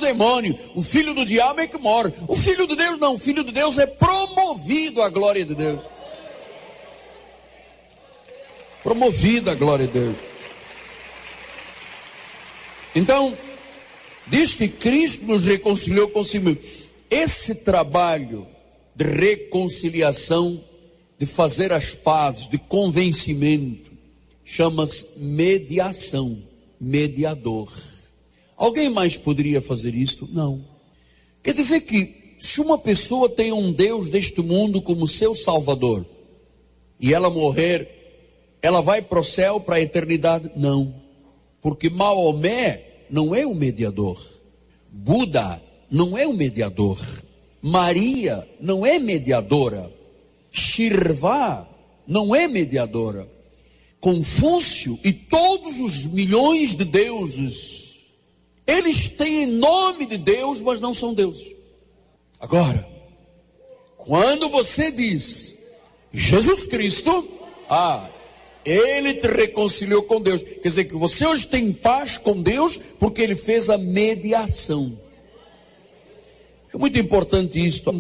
demônio, o filho do diabo é que morre. O filho de Deus não, o filho de Deus é promovido à glória de Deus. Promovido à glória de Deus. Então, diz que Cristo nos reconciliou consigo mesmo. Esse trabalho de reconciliação, de fazer as pazes, de convencimento, chama-se mediação, mediador. Alguém mais poderia fazer isso? Não. Quer dizer que se uma pessoa tem um Deus deste mundo como seu Salvador, e ela morrer, ela vai para o céu, para a eternidade? Não. Porque Maomé não é o mediador. Buda não é o mediador. Maria não é mediadora. Shirvá não é mediadora. Confúcio e todos os milhões de deuses, eles têm nome de Deus, mas não são deuses. Agora, quando você diz Jesus Cristo, Ele te reconciliou com Deus. Quer dizer que você hoje tem paz com Deus porque Ele fez a mediação. É muito importante isso.